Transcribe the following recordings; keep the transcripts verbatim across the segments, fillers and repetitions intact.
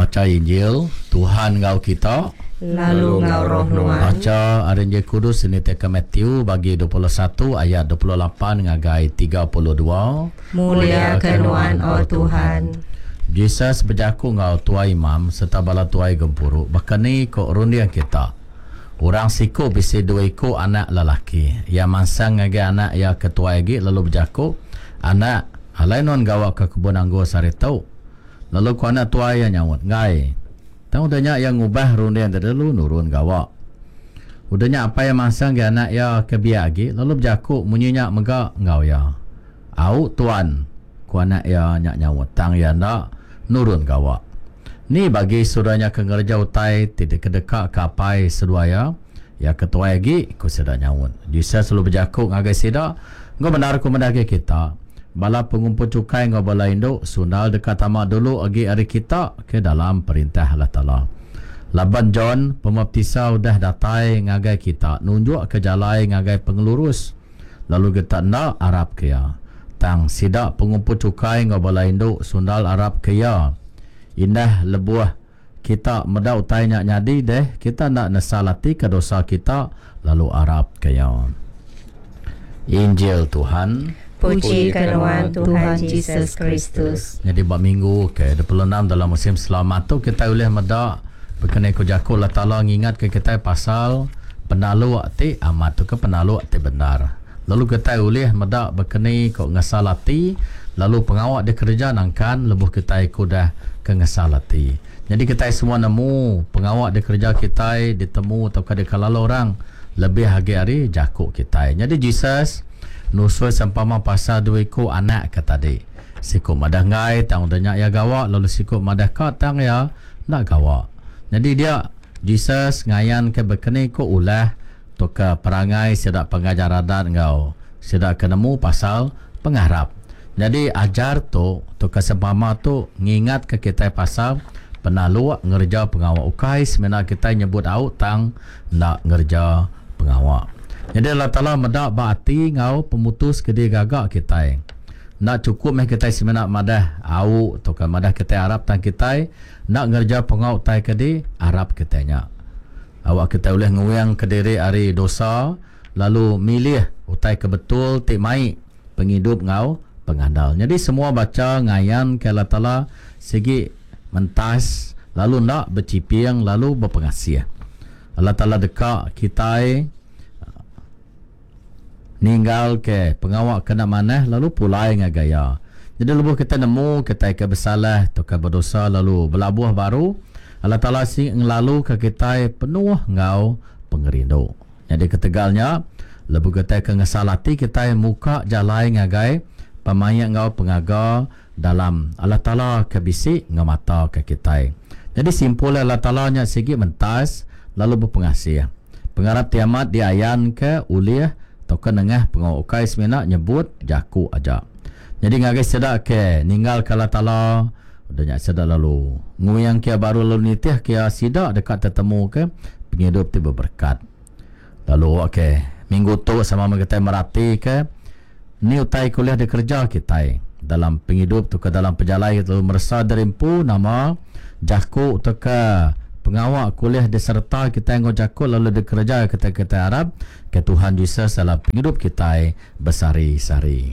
baca Injil Tuhan ngau kita, lalu ngau roh nuan. Baca Injil Kudus ini teka Matthew bagi dua puluh satu ayat dua puluh lapan ngagai tiga puluh dua. Mulia kenuan o Tuhan. Jesus berjaku ngau tuai imam serta bala tuai gempuru. Bahkan ni ko rundian kita. Orang siku bisi dua iku anak lelaki. Ya mansang ngagai anak ya ketua lagi lalu berjaku anak alai non gawa ke kebun anggur sari tau. Lalu ko anak tuai yang nyawut ngai. Tahu udahnya yang ngubah rundian dulu nurun gawa. Udahnya apa yang mansang ga anak ya kebiak lagi lalu berjaku munyinya megak ngau ya. Au tuan ku anak ya nyak nyawut tang ya ndak nurun gawa. Ni bagi sudahnya kengerja utai tidak kedekak kapai seduaya ya ketua lagi ku sedar nyawut. Jisa selalu berjaku ngagai sida ngau benar ku mendaki kita. Bala pengumpul cukai ngau bala induk sundal dekat tamak dulu agi hari kita ke dalam perintah Allah Ta'ala. Laban John pembaptisa udah datai ngagai kita nunjuk ke jalai ngagai pengelurus. Lalu kita nak Arab kaya. Tang sidak pengumpul cukai ngau bala induk sundal Arab kaya. Indah lebuah kita meda utai nyak nyadi deh kita nak nesalati ke dosa kita lalu Arab kaya. Injil Tuhan. Puji kenuan Tuhan Yesus Kristus. Jadi bab minggu ke dua puluh enam dalam musim selamat tu kita boleh meda berkenai kujaku Allah Ta'ala ngingat ke kita pasal penalu waktu amat tu ke penalu waktu benar. Lalu kita boleh meda berkenai kau ngesalati lalu pengawak dia kerja nangkan lebuh kita ikut dah ke ngesalati. Jadi kita semua nemu pengawak dia kerja kita ditemu atau kada kalala orang lebih hari-hari jakuk kita. Jadi Jesus nusul sempama pasal dua iku anak ke tadi. Sikut madah ngai tang udahnya ya gawak lalu sikut madah kat tang ya nak gawak. Jadi dia Jesus ngayan ke berkenai ko ulah to ke perangai sedak pengajar adat ngau. Sedak kenemu pasal pengharap. Jadi ajar tu tu ke sempama tu ngingat ke kita pasal penalu ngerja pengawak ukai semena kita nyebut au tang nak ngerja pengawak. Jadi Allah Ta'ala medak bakti ngau pemutus kedi gagak kita. Nak cukup meh kita semena madah au tu ke madah kita Arab tang kita nak ngerja pengawak tai kedi Arab kitanya. Awak kita boleh nguyang kediri hari dosa lalu milih utai ke betul tik mai penghidup ngau pengandal. Jadi semua baca ngayan ke Allah Ta'ala segi mentas lalu nak bercipiang lalu berpengasih. Allah Ta'ala dekat kita ninggal ke pengawak kena manah lalu pulai ngagaya. Jadi lebuh kita nemu kita ke bersalah atau ke berdosa lalu berlabuh baru Allah Ta'ala sing lalu ke kita penuh ngau pengerindu. Jadi ketegalnya lebuh kita ke ngesalati kita muka jalai ngagai pemayak ngau pengaga dalam Allah Ta'ala ke bisik ngamata ke kita. Jadi simpul Allah Ta'ala nya segi mentas lalu berpengasih. Pengharap tiamat diayan ke uliah atau ke nengah pengawakai semena nyebut jaku aja. Jadi ngagai sedak ke ninggal ke Allah Ta'ala udah nyak sedak lalu nguyang kia baru lalu nitih kia sidak dekat tertemu ke penghidup tiba berkat. Lalu okey minggu tu sama kita merati ke ni utai kuliah di kerja kita dalam penghidup tu ke dalam perjalanan itu merasa derimpu nama jaku tu ke pengawak kuliah diserta kita yang jaku lalu di kerja kita kita Arab ke Tuhan Yesus dalam penghidup kita bersari-sari.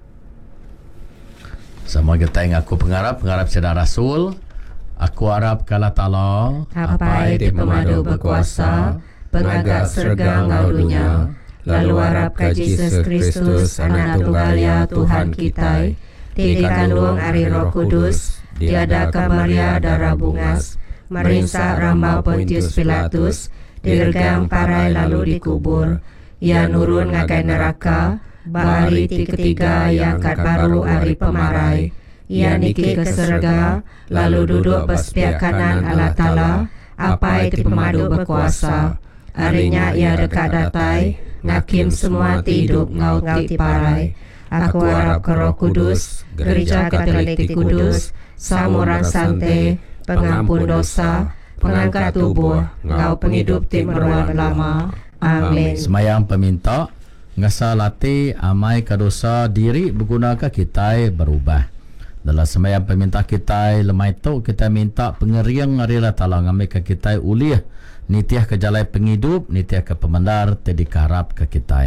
Sama kita yang aku pengharap pengharap sedar Rasul aku harap kala Ta'ala Apai di pemadu berkuasa pengagak serga ngau dunia lalu harap ke Yesus Kristus anak tunggalnya Tuhan kita dikandung ari Roh Kudus diadakan Maria darah bungas merinsak rambau Pontius Pilatus diregang parai lalu dikubur ia nurun ngagai neraka bahari ti ketiga yang kat baru ari pemarai ia niki ke surga lalu duduk besepiak kanan Allah Ta'ala apai ti pemadu berkuasa arinya ia dekat datai ngakim semua tidup ngau ti parai. Aku harap ke Roh Kudus gereja Katolik ti Kudus samuran sante pengampun dosa pengangkat tubuh ngau penghidup ti meruat lama. Amin. Semayang peminta ngasalati amai ke dosa diri bergunakah kita berubah. Dalam sembahyang peminta kita lemai tu kita minta pengeriang hari Allah Ta'ala ngambil ke kita uliah nitiah ke jalan penghidup, nitiah ke pemandar tadi karap ke kita.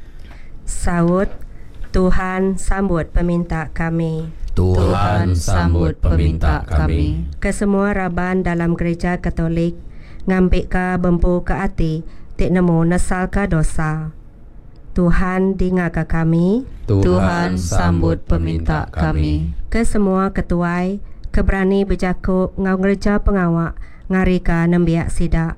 Saud, Tuhan sambut peminta kami. Tuhan sambut peminta kami. Kesemua raban dalam gereja Katolik ngambil ke bempu ke hati tik nemu nesal ke dosa. Tuhan dengar ke kami. Tuhan sambut peminta kami. Ke semua ketuai keberani berjaku ngau gereja pengawak ngari ke nembiak sidak.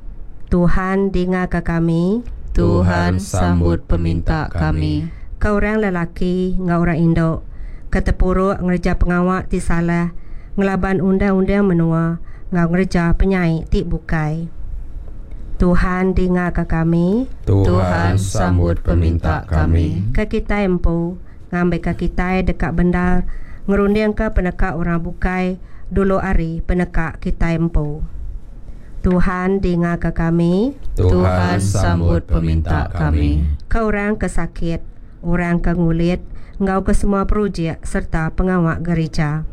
Tuhan dengar ke kami. Tuhan sambut peminta kami. Ke orang lelaki ngau orang Indo ketepuruk ngereja pengawak ti salah ngelaban undang-undang menua ngau ngereja penyai ti bukai. Tuhan dengar ke kami. Tuhan sambut peminta kami. Ke kita empu ngambil ke kita dekat bendar ngerunding ke penekak orang bukai dulu hari penekak kita empu. Tuhan dengar ke kami. Tuhan sambut peminta kami. Ke orang kesakit, orang ke ngulit, ngau ke semua perujiak serta pengawak gereja.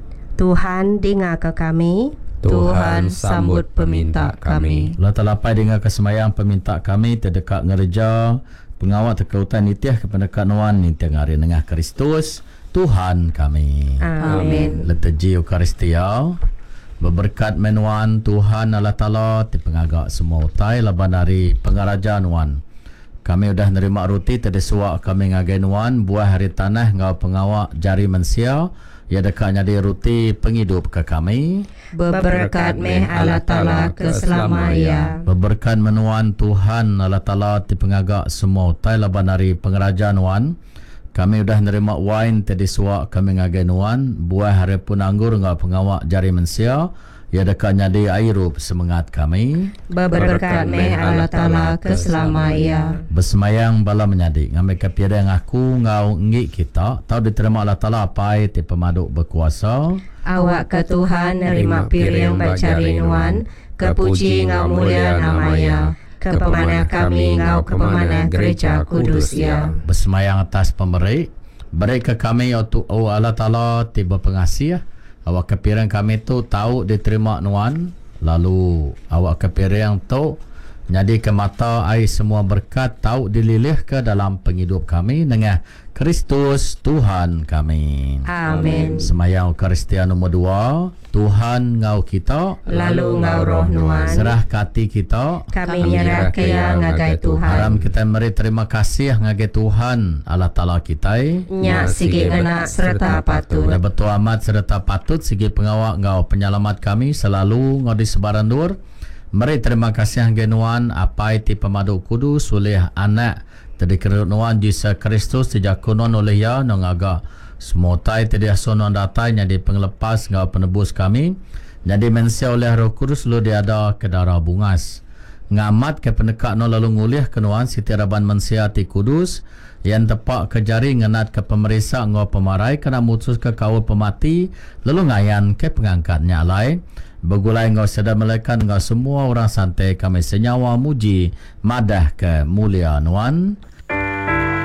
Tuhan dengar ke kami. Tuhan sambut peminta kami. Allah Ta'ala pai dengar kesemayang peminta kami terdekat ngereja pengawak terkeutan nitiah kepada kanuan nitiah ngari nengah Kristus Tuhan kami. Amin. Liturgi Eukaristia berberkat menuan Tuhan Allah Ta'ala di pengagak semua utai laban dari pengarajaan wan. Kami sudah nerima roti terdesuak kami ngagai nuan buah hari tanah ngau pengawak jari mensia ya dekatnya di roti penghidup ke kami. Berberkat meh Allah Ta'ala keselamanya. Berberkat menuan Tuhan Allah Ta'ala di pengagak semua utai laban dari pengerajaan wan. Kami sudah nerima wine tadi suak kami ngagai nuan buah hari pun anggur ngau pengawak jari mensia ya dekatnya di airup semangat kami. Berberkat meh Allah Ta'ala keselamanya. Bersemayang bala menyadik ngambil kepiada yang aku ngau ngik kita tahu diterima Allah Ta'ala apai ti pemaduk berkuasa. Awak ke Tuhan nerima piring bacari nuan kepuji ngau mulia namanya. Ke pemanah kami ngau ke pemanah gereja kudus ya. Bersemayang atas pemberi beri ke kami untuk oh Allah Ta'ala tiba pengasih. Awak kepiring kami tu tahu diterima nuan lalu awak kepiring tu jadi ke mata air semua berkat tahu dililih ke dalam penghidup kami dengan Kristus Tuhan kami. Amin. Semayang Eukaristia nombor dua. Tuhan ngau kita Lalu ngau roh nuan serah kati kita kami nyerah ke yang ngagai Tuhan. haram kita meri terima kasih ngagai Tuhan Allah Ta'ala kita Nyak sigi enak serta patut. dan betul amat serta patut segi pengawak ngau penyelamat kami selalu ngau di sebaran dur. Mari terima kasih genuan apa ti pemaduk kudus oleh anak tadi kerunuan Yesus Kristus dijakunon oleh ya nongaga semua tai tadi asonon datai jadi penglepas ngau penebus kami jadi mensia oleh Roh Kudus lu dia ada ke darah bungas ngamat ke pendekat no lalu ngulih kenuan siti raban mensia ti kudus yang tepak ke jari ngenat ke pemerisa ngau pemarai kena mutus ke kawul pemati lalu ngayan ke pengangkatnya lain. Begulai ngau sedang melekan ngau semua orang santai kami senyawa muji madah ke mulia nuan.